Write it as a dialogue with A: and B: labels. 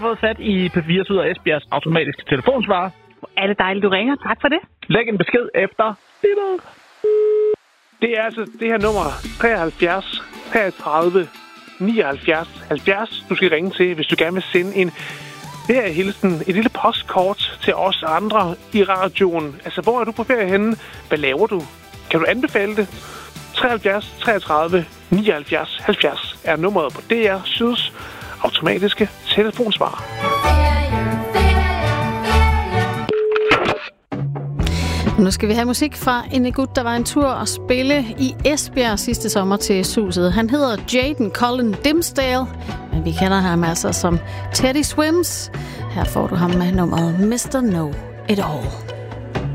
A: fået fat i P4 Syd og Esbjergs automatiske telefonsvarer.
B: Er det dejligt, du ringer. Tak for det.
A: Læg en besked efter bippet.
C: Det er altså det her nummer 73 33 79 70, du skal ringe til, hvis du gerne vil sende en feriehilsen, et lille postkort til os andre i radioen. Altså, hvor er du på ferie henne? Hvad laver du? Kan du anbefale det? 73 33 79 70 er nummeret på DR Syds automatiske telefonsvar.
D: Nu skal vi have musik fra en gut, der var en tur og spille i Esbjerg sidste sommer til Suset. Han hedder Jaden Colin Dimsdale, men vi kender ham altså som Teddy Swims. Her får du ham med nummeret Mr. Know It All.